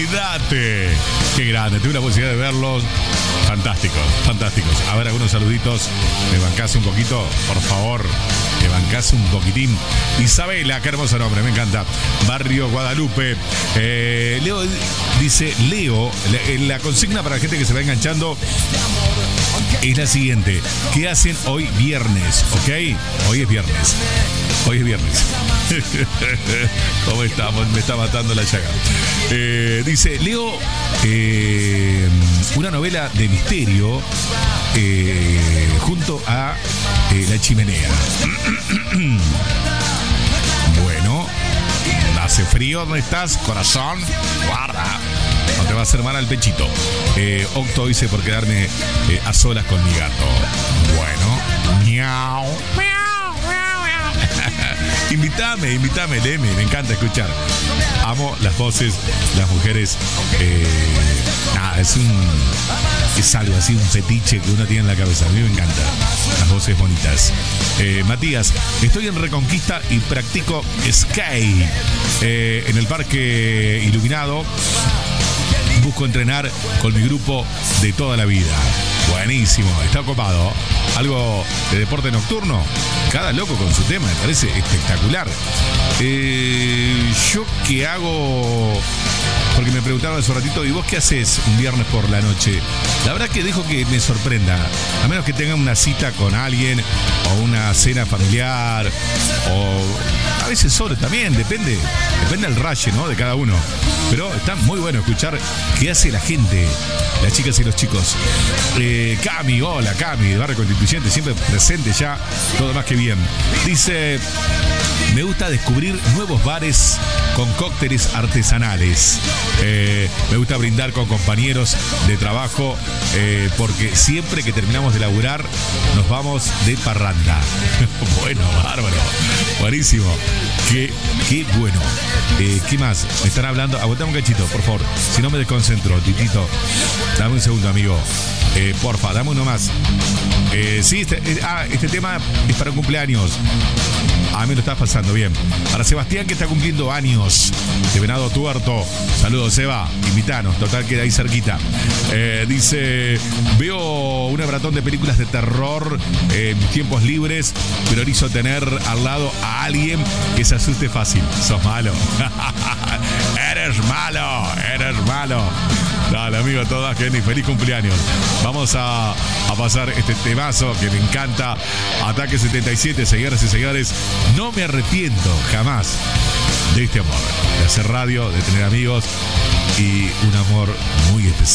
Olvídate. Qué grande, tuve la posibilidad de verlos. Fantásticos, fantásticos. A ver, algunos saluditos. ¿Me bancás un poquito? Por favor, me bancás un poquitín. Isabela, qué hermoso nombre, me encanta. Barrio Guadalupe. Leo dice, la consigna para la gente que se va enganchando es la siguiente. ¿Qué hacen hoy viernes? ¿Ok? Hoy es viernes. Hoy es viernes. ¿Cómo estamos? Me está matando la llaga. Dice, Leo, una novela de misterio junto a La Chimenea. Bueno, hace frío, ¿dónde estás, corazón? Guarda, no te va a hacer mal al pechito. Octo dice, por quedarme a solas con mi gato. Bueno, miau. Invítame, léeme, me encanta escuchar. Amo las voces, las mujeres. Es algo así, un fetiche que uno tiene en la cabeza. A mí me encanta las voces bonitas. Matías, estoy en Reconquista y practico skate en el Parque Iluminado. Busco entrenar con mi grupo de toda la vida. Buenísimo, está ocupado. Algo de deporte nocturno. Cada loco con su tema, me parece espectacular. Yo qué hago, porque me preguntaron hace un ratito, ¿y vos qué haces un viernes por la noche? La verdad que dejo que me sorprenda, a menos que tengan una cita con alguien o una cena familiar, o a veces solo también, depende del raye, ¿no? De cada uno. Pero está muy bueno escuchar qué hace la gente, las chicas y los chicos. Cami, hola Cami, de Barrio Constituyente, siempre presente ya, todo más que bien. Dice, me gusta descubrir nuevos bares con cócteles artesanales. Me gusta brindar con compañeros de trabajo, porque siempre que terminamos de laburar nos vamos de parranda. Bueno, bárbaro, buenísimo. Qué bueno. ¿Qué más? Me están hablando. Aguantame un cachito, por favor. Si no me desconcentro, Titito. Dame un segundo, amigo. Porfa, dame uno más. Sí, este tema es para un cumpleaños. Me lo estás pasando bien. Para Sebastián, que está cumpliendo años, de Venado Tuerto. Saludos, Seba. Invitanos, total, queda ahí cerquita. Dice, veo una maratón de películas de terror en mis tiempos libres. Priorizo tener al lado a alguien que se asuste fácil. Sos malo. Eres malo. Dale, amigo, todas, Kenny, feliz cumpleaños. Vamos a pasar este temazo que me encanta. Ataque 77, señoras y señores. No me arrepiento jamás de este amor, de hacer radio, de tener amigos y un amor muy especial.